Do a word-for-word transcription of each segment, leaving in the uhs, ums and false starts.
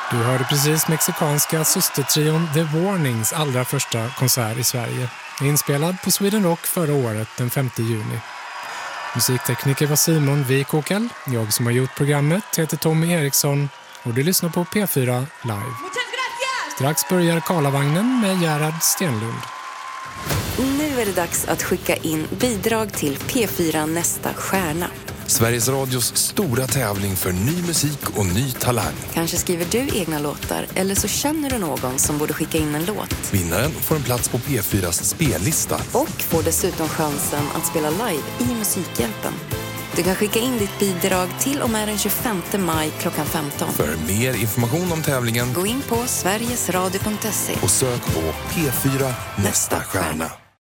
Du hörde precis mexikanska systertrion The Warnings allra första konsert i Sverige. Inspelad på Sweden Rock förra året den femte juni. Musiktekniker var Simon Wikåkel. Jag som har gjort programmet heter Tommy Eriksson och du lyssnar på P fyra Live. Strax börjar Karlavagnen med Gerhard Stenlund. Nu är det dags att skicka in bidrag till P fyra Nästa stjärna. Sveriges Radios stora tävling för ny musik och ny talang. Kanske skriver du egna låtar eller så känner du någon som borde skicka in en låt. Vinnaren får en plats på P fyras spellista. Och får dessutom chansen att spela live i Musikhjälpen. Du kan skicka in ditt bidrag till och med den tjugofemte maj klockan femton. För mer information om tävlingen, gå in på sverigesradio punkt se och sök på P fyra Nästa stjärna.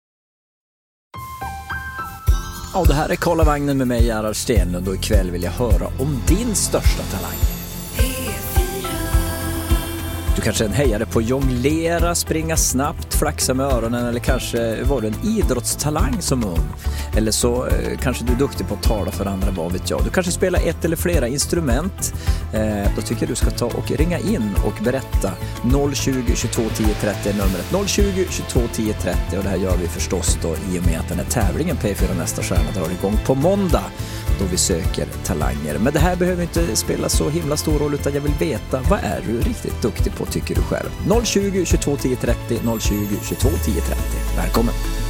Ja, det här är Karlavagnen med mig, Gerhard Stenlund, och ikväll vill jag höra om din största talang. Du kanske är en hejare på jonglera, springa snabbt, flaxa med öronen, eller kanske var du en idrottstalang som ung. Eller så eh, kanske du är duktig på att tala för andra, vad vet jag. Du kanske spelar ett eller flera instrument. Eh, då tycker jag du ska ta och ringa in och berätta. noll tjugo, tjugotvå, tio trettio är numret. noll tjugo, tjugotvå, tio trettio, och det här gör vi förstås då i och med att den här tävlingen P fyra Nästa stjärna drar igång på måndag, då vi söker talanger. Men det här behöver inte spela så himla stor roll, utan jag vill veta, vad är du riktigt duktig på tycker du själv? noll tjugo, tjugotvå, tio trettio, noll tjugo, tjugotvå, tio trettio. Välkommen!